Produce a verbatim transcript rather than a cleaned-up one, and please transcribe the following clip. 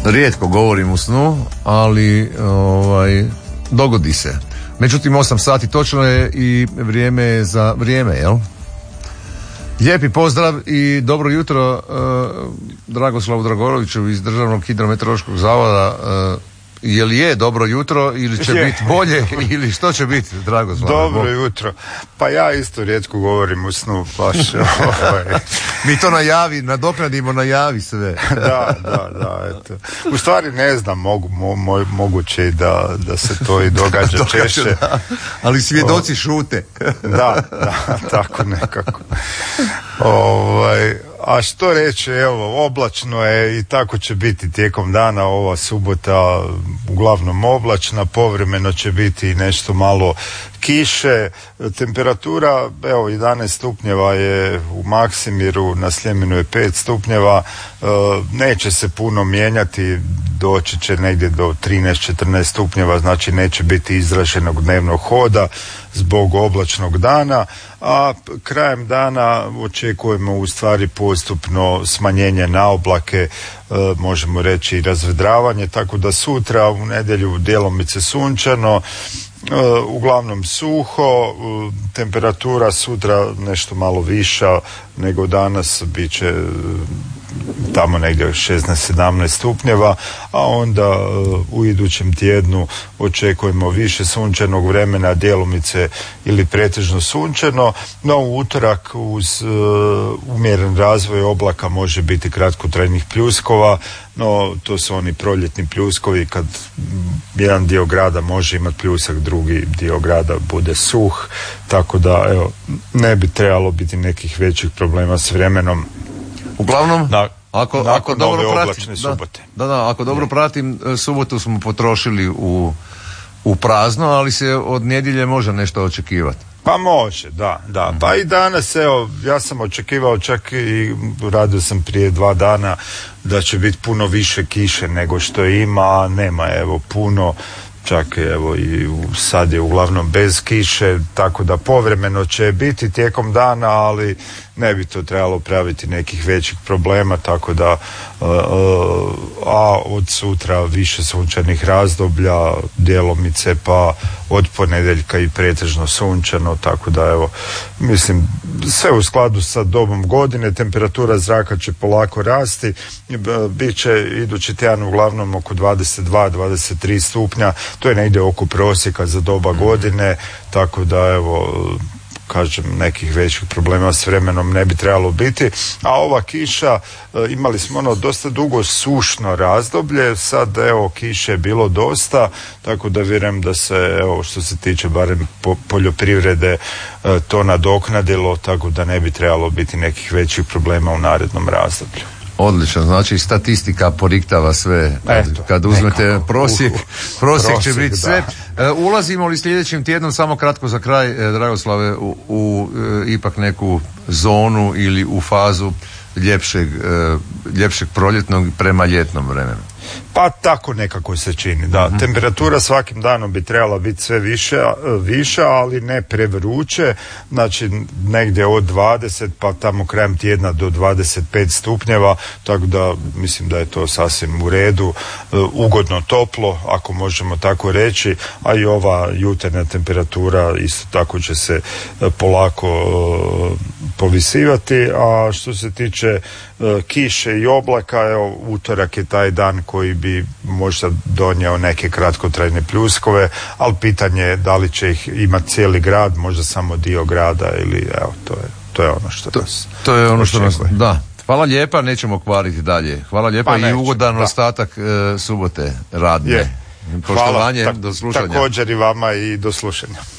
rijetko govorim u snu, ali ovaj, dogodi se. Međutim, osam sati točno je i vrijeme je za vrijeme, jel? Lijepi pozdrav i dobro jutro uh, Dragoslavu Dragoroviću iz Državnog hidrometeorološkog zavoda. Uh, je li je dobro jutro ili će biti bolje ili što će biti, Dragoslav? Dobro Bog. Jutro. Pa ja isto rijetko govorim u snu, baš. ovaj. Mi to najavi, nadoknadimo, najavi sve. da, da, da, eto. U stvari ne znam, mogu, mo, mo, moguće da, da se to i događa češće. Da. Ali svjedoci o, šute. da, da, tako nekako. Ovaj... A što reći, evo, oblačno je i tako će biti tijekom dana. Ova subota uglavnom oblačna, povremeno će biti nešto malo kiše, temperatura, evo, jedanaest stupnjeva je u Maksimiru, na Sljemenu je pet stupnjeva, e, neće se puno mijenjati, doći će negdje do trinaest četrnaest stupnjeva, znači neće biti izraženog dnevnog hoda zbog oblačnog dana, a krajem dana očekujemo u stvari postupno smanjenje na oblake, e, možemo reći i razvedravanje, tako da sutra u nedjelju djelomice sunčano, Uh, uglavnom suho, uh, temperatura sutra nešto malo viša nego danas, bit će uh, tamo negdje šesnaest sedamnaest stupnjeva, a onda uh, u idućem tjednu očekujemo više sunčanog vremena, djelomice ili pretežno sunčano, no u utorak uz uh, umjeren razvoj oblaka može biti kratkotrajnih pljuskova, no to su oni proljetni pljuskovi kad jedan dio grada može imati pljusak, drugi dio grada bude suh, tako da evo, ne bi trebalo biti nekih većih problema s vremenom. Uglavnom, Na, ako, ako dobro pratim, da, da, da, ako dobro pratim, subotu smo potrošili u, u prazno, ali se od nedjelje može nešto očekivati. Pa može, da, da. Pa i danas, evo, ja sam očekivao čak i radio sam prije dva dana da će biti puno više kiše nego što ima, a nema, evo, puno, čak evo i sad je uglavnom bez kiše, tako da povremeno će biti tijekom dana, ali ne bi to trebalo praviti nekih većih problema, tako da uh, a od sutra više sunčanih razdoblja, djelomice, pa od ponedjeljka i pretežno sunčano, tako da evo, mislim, sve u skladu sa dobom godine, temperatura zraka će polako rasti, bit će idući tjedan uglavnom oko dvadeset dva dvadeset tri stupnja, to je negdje oko prosjeka za doba godine, tako da evo, kažem, nekih većih problema s vremenom ne bi trebalo biti, a ova kiša, imali smo ono dosta dugo sušno razdoblje, sad evo kiše je bilo dosta, tako da vjerujem da se, evo, što se tiče barem po, poljoprivrede, to nadoknadilo, tako da ne bi trebalo biti nekih većih problema u narednom razdoblju. Odlično, znači statistika poriktava sve. Eto, kad uzmete nekako, prosjek, uh, prosjek, prosjek će biti sve. Da. Ulazimo li sljedećim tjednom, samo kratko za kraj, Dragoslave, u, u ipak neku zonu ili u fazu ljepšeg, ljepšeg proljetnog prema ljetnom vremenu? Pa tako nekako se čini, da. Mm-hmm. Temperatura svakim danom bi trebala biti sve više, viša, ali ne prevruće, znači negdje od dvadeset pa tamo krajem tjedna do dvadeset pet stupnjeva, tako da mislim da je to sasvim u redu, ugodno toplo, ako možemo tako reći, a i ova jutarnja temperatura isto tako će se polako povisivati, a što se tiče kiše i oblaka, evo, utorak je taj dan koji bi možda donio neke kratkotrajne pljuskove, ali pitanje je da li će ih imati cijeli grad, možda samo dio grada, ili evo, to je, to je ono što to, nas to je ono što nas, da. Hvala lijepa, nećemo kvariti dalje. Hvala lijepa pa i neću, ugodan da. ostatak e, subote radne. Je. Poštovanje, Hvala, ta, do slušanja. Također i vama i do slušanja.